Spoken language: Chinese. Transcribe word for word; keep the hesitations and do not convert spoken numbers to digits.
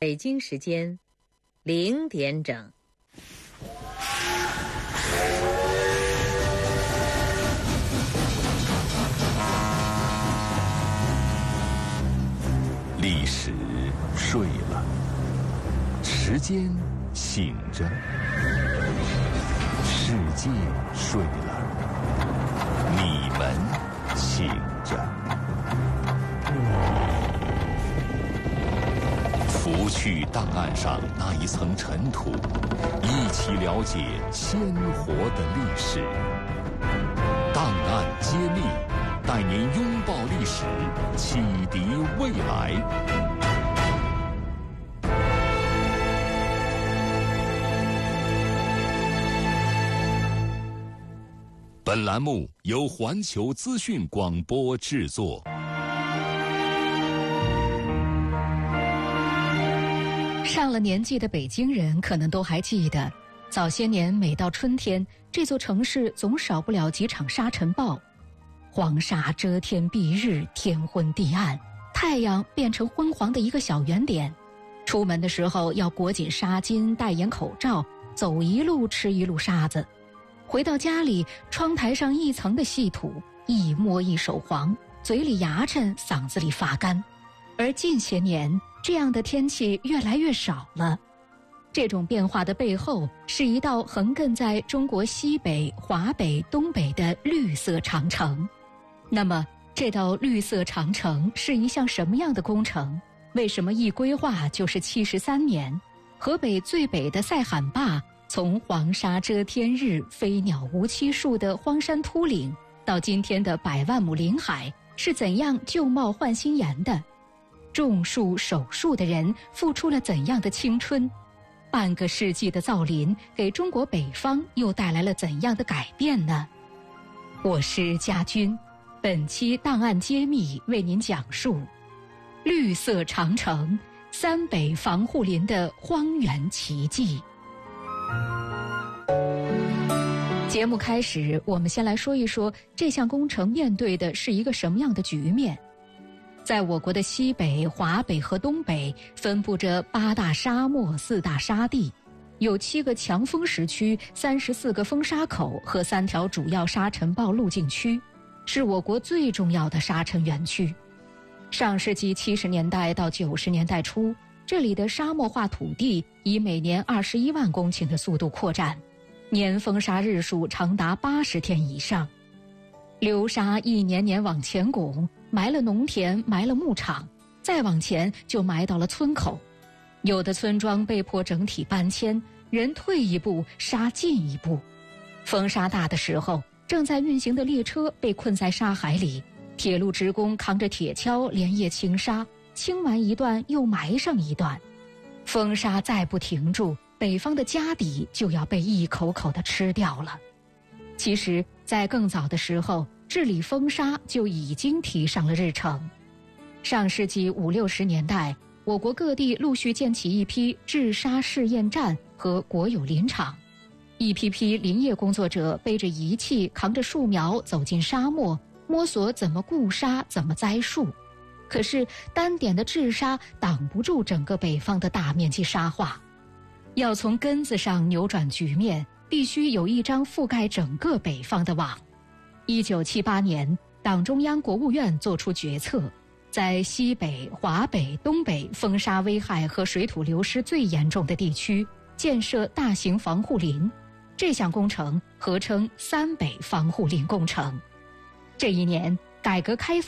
北京时间零点整。 历史睡了，时间醒着，世界睡了，你们醒着。拂去档案上那一层尘土，一起了解鲜活的历史。档案揭秘，带您拥抱历史，启迪未来。本栏目由环球资讯广播制作。 上了年纪的北京人可能都还记得，早些年每到春天，这座城市总少不了几场沙尘暴。黄沙遮天蔽日，天昏地暗，太阳变成昏黄的一个小圆点。出门的时候要裹紧纱巾，戴严口罩，走一路吃一路沙子。回到家里，窗台上一层的细土，一摸一手黄，嘴里牙碜，嗓子里发干。而近些年，这样的天气越来越少了。这种变化的背后，是一道横亘在中国西北、华北、东北的绿色长城。那么，这道绿色长城是一项什么样的工程？为什么一规划就是七十三年？河北最北的塞罕坝，从黄沙遮天日、飞鸟无栖树的荒山秃岭，到今天的百万亩林海，是怎样旧貌换新颜的？种树守树的人付出了怎样的青春？半个世纪的造林给中国北方又带来了怎样的改变呢？我是家军，本期档案揭秘为您讲述绿色长城，三北防护林的荒原奇迹。节目开始，我们先来说一说这项工程面对的是一个什么样的局面。在我国的西北、华北和东北分布着八大沙漠、四大沙地，有七个强风时区、三十四个风沙口和三条主要沙尘暴路径区，是我国最重要的沙尘园区。上世纪七十年代到九十年代初，这里的沙漠化土地以每年二十一万公顷的速度扩展，年风沙日数长达八十天以上。流沙一年年往前拱，埋了农田，埋了牧场，再往前就埋到了村口。有的村庄被迫整体搬迁，人退一步，沙进一步。风沙大的时候，正在运行的列车被困在沙海里，铁路职工扛着铁锹连夜清沙，清完一段又埋上一段。风沙再不停住，北方的家底就要被一口口地吃掉了。其实，在更早的时候，治理风沙就已经提上了日程。上世纪五六十年代，我国各地陆续建起一批治沙试验站和国有林场，一批批林业工作者背着仪器，扛着树苗走进沙漠，摸索怎么固沙，怎么栽树。可是，单点的治沙挡不住整个北方的大面积沙化，要从根子上扭转局面，必须有一张覆盖整个北方的网。一九七八年，党中央、国务院作出决策，在西北、华北、东北风沙危害和水土流失最严重的地区建设大型防护林。这项工程合称三北防护林工程。这一年，改革开放